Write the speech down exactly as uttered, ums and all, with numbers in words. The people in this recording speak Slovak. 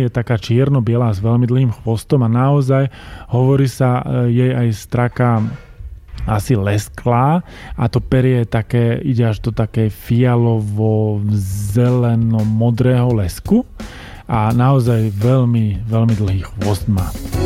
je taká čierno-biela s veľmi dlhým chvostom a naozaj hovorí sa jej aj straka asi lesklá a to perie je také, ide až do také fialovo-zeleno-modrého lesku a naozaj veľmi, veľmi dlhý chvost má.